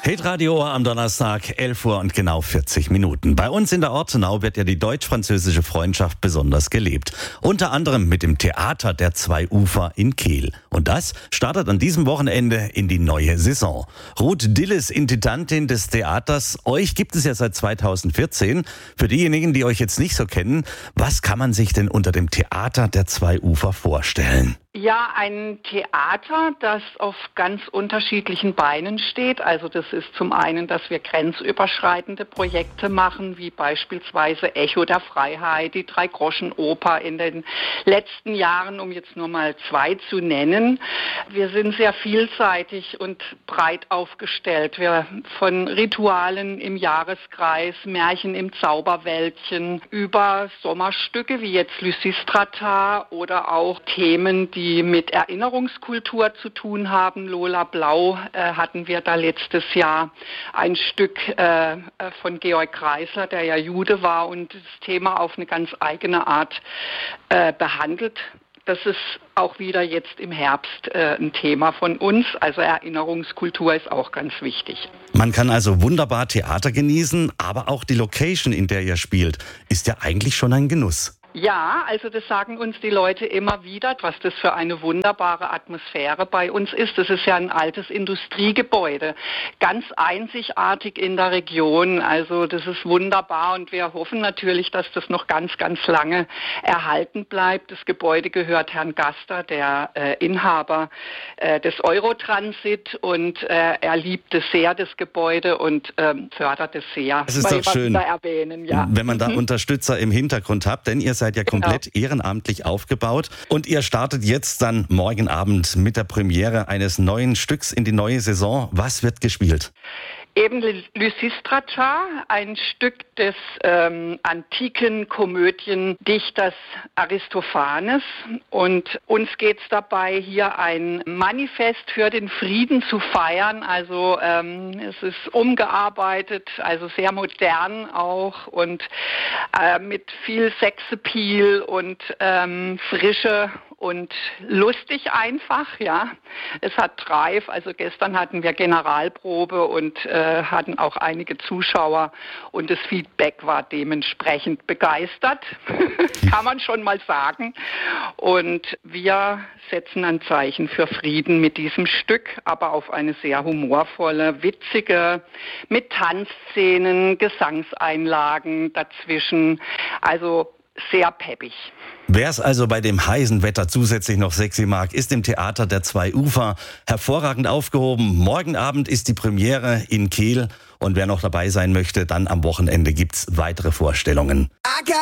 Hitradio am Donnerstag, 11 Uhr und genau 40 Minuten. Bei uns in der Ortenau wird ja die deutsch-französische Freundschaft besonders gelebt. Unter anderem mit dem Theater der zwei Ufer in Kehl. Und das startet an diesem Wochenende in die neue Saison. Ruth Dilles, Intendantin des Theaters. Euch gibt es ja seit 2014. Für diejenigen, die euch jetzt nicht so kennen, was kann man sich denn unter dem Theater der zwei Ufer vorstellen? Ja, ein Theater, das auf ganz unterschiedlichen Beinen steht. Also das ist zum einen, dass wir grenzüberschreitende Projekte machen, wie beispielsweise Echo der Freiheit, die Drei-Groschen-Oper in den letzten Jahren, um jetzt nur mal zwei zu nennen. Wir sind sehr vielseitig und breit aufgestellt. Wir von Ritualen im Jahreskreis, Märchen im Zauberwäldchen, über Sommerstücke wie jetzt Lysistrata oder auch Themen, die mit Erinnerungskultur zu tun haben. Lola Blau hatten wir da letztes Jahr ein Stück von Georg Kreisler, der ja Jude war und das Thema auf eine ganz eigene Art behandelt. Das ist auch wieder jetzt im Herbst ein Thema von uns. Also Erinnerungskultur ist auch ganz wichtig. Man kann also wunderbar Theater genießen, aber auch die Location, in der ihr spielt, ist ja eigentlich schon ein Genuss. Ja, also das sagen uns die Leute immer wieder, was das für eine wunderbare Atmosphäre bei uns ist. Das ist ja ein altes Industriegebäude, ganz einzigartig in der Region. Also das ist wunderbar und wir hoffen natürlich, dass das noch ganz, ganz lange erhalten bleibt. Das Gebäude gehört Herrn Gaster, der Inhaber des Eurotransit, und er liebt es sehr, das Gebäude, und fördert es sehr. Es ist doch schön, erwähnen, ja. Wenn man da Unterstützer im Hintergrund hat, denn ihr seid ja komplett ehrenamtlich aufgebaut und ihr startet jetzt dann morgen Abend mit der Premiere eines neuen Stücks in die neue Saison. Was wird gespielt? Eben Lysistrata, ein Stück des antiken Komödiendichters Aristophanes. Und uns geht es dabei, hier ein Manifest für den Frieden zu feiern. Also es ist umgearbeitet, also sehr modern auch, und mit viel Sexappeal und Frische und lustig einfach, ja. Es hat Drive, also gestern hatten wir Generalprobe und hatten auch einige Zuschauer und das Feedback war dementsprechend begeistert, kann man schon mal sagen. Und wir setzen ein Zeichen für Frieden mit diesem Stück, aber auf eine sehr humorvolle, witzige, mit Tanzszenen, Gesangseinlagen dazwischen, also sehr peppig. Wer es also bei dem heißen Wetter zusätzlich noch sexy mag, ist im Theater der zwei Ufer hervorragend aufgehoben. Morgen Abend ist die Premiere in Kehl und wer noch dabei sein möchte, dann am Wochenende gibt's weitere Vorstellungen.